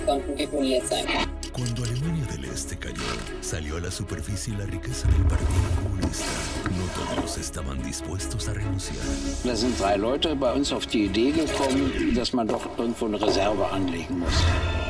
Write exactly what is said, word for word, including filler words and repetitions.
konnten defoliert sein. Cuando Alemania del Este cayó, salió a la superficie la riqueza del Partido Comunista. No todos estaban dispuestos a renunciar. Da sind drei Leute bei uns auf die Idee gekommen, dass man doch irgendwo eine Reserve anlegen muss.